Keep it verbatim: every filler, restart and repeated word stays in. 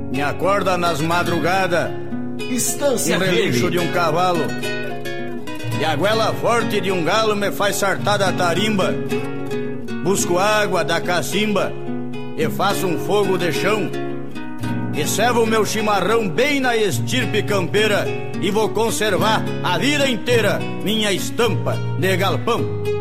me acorda nas madrugadas, Estância um relincho Verde. de um cavalo, e a goela forte de um galo me faz sartar da tarimba. Busco água da cacimba e faço um fogo de chão, e servo o meu chimarrão bem na estirpe campeira, e vou conservar a vida inteira minha estampa de galpão.